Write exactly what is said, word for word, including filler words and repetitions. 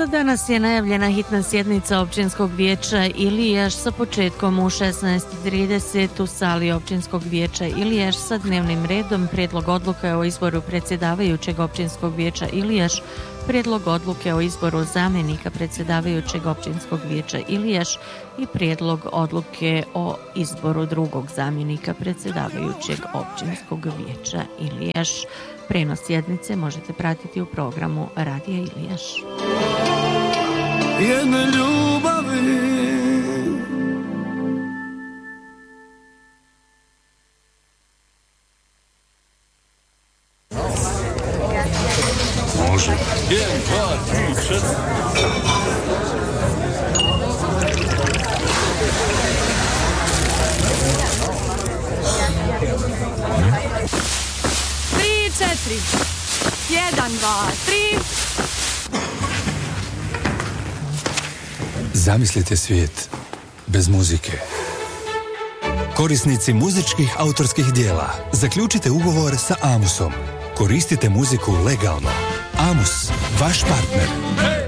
Za danas je najavljena hitna sjednica općinskog vijeća Ilijaš sa početkom u šesnaest i trideset u sali općinskog vijeća Ilijaš sa dnevnim redom prijedlog odluke o izboru predsjedavajućeg općinskog vijeća Ilijaš, prijedlog odluke o izboru zamjenika predsjedavajućeg općinskog vijeća Ilijaš i prijedlog odluke o izboru drugog zamjenika predsjedavajućeg općinskog vijeća Ilijaš. Prenos sjednice možete pratiti u programu Radija Ilijaš. Jedne ljubavi može. Jedan, dva, tri, četiri. Tri, četiri. Jedan, dva, tri. Zamislite svijet bez muzike. Korisnici muzičkih autorskih dijela, zaključite ugovor sa Amusom. Koristite muziku legalno. Amus, vaš partner.